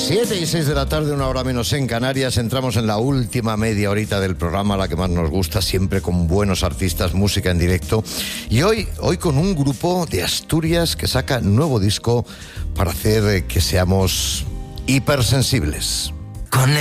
7:06 de la tarde, una hora menos en Canarias. Entramos en la última media horita del programa, la que más nos gusta, siempre con buenos artistas, música en directo. Y hoy con un grupo de Asturias que saca nuevo disco para hacer que seamos hipersensibles.